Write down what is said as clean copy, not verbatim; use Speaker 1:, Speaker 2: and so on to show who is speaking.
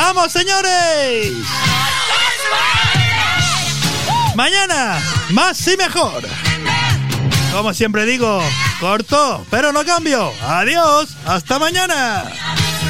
Speaker 1: ¡Vamos, señores! Mañana, más y mejor. Como siempre digo, corto, pero no cambio. Adiós, hasta mañana.